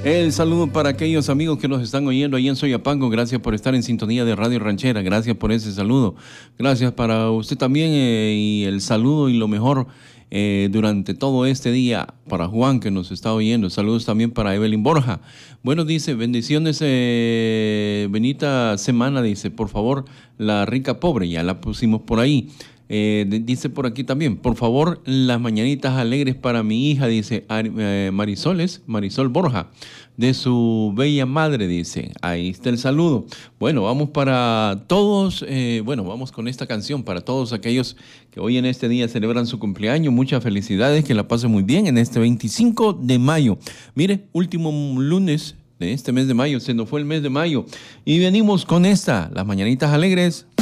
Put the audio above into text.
El saludo para aquellos amigos que nos están oyendo ahí en Soyapango. Gracias por estar en sintonía de Radio Ranchera. Gracias por ese saludo. Gracias para usted también y el saludo y lo mejor durante todo este día para Juan que nos está oyendo. Saludos también para Evelyn Borja. Bueno, dice, bendiciones, bendita semana, dice, por favor, la rica pobre, ya la pusimos por ahí. Dice por aquí también, por favor, las mañanitas alegres para mi hija, dice Marisol Borja, de su bella madre, dice. Ahí está el saludo. Bueno, vamos para todos, vamos con esta canción para todos aquellos que hoy en este día celebran su cumpleaños. Muchas felicidades, que la pasen muy bien en este 25 de mayo. Mire, último lunes de este mes de mayo, se nos fue el mes de mayo. Y venimos con esta, las mañanitas alegres.